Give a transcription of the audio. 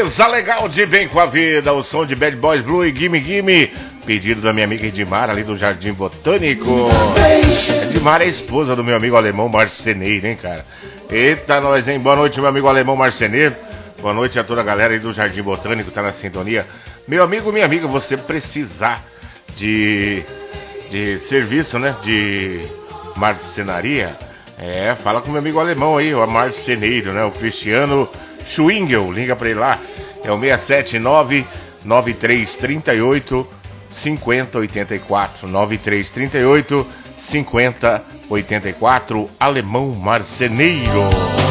Beleza, legal de bem com a vida. O som de Bad Boys Blue e Gimme Gimme. Pedido da minha amiga Edmar ali do Jardim Botânico. Edmar é a esposa do meu amigo alemão Marceneiro, hein, cara? Eita, nós, hein? Boa noite, meu amigo alemão Marceneiro. Boa noite a toda a galera aí do Jardim Botânico, tá na sintonia. Meu amigo, minha amiga, você precisar de serviço, né? De marcenaria. Fala com meu amigo alemão aí, o marceneiro, né? O Cristiano Schwingel, liga pra ele lá. É o 679-9338-5084. 9338-5084, alemão marceneiro.